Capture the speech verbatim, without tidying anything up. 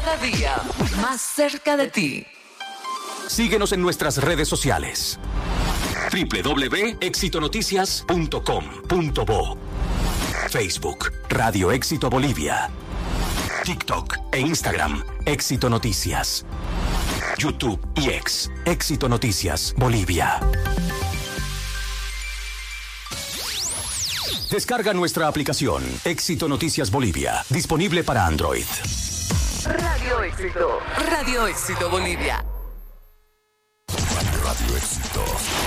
Cada día más cerca de ti. Síguenos en nuestras redes sociales. doble u doble u doble u punto éxito noticias punto com punto bo. Facebook, Radio Éxito Bolivia. TikTok e Instagram, Éxito Noticias. YouTube y X, Éxito Noticias Bolivia. Descarga nuestra aplicación, Éxito Noticias Bolivia, disponible para Android. Radio Éxito. Radio Éxito Bolivia. Radio Éxito.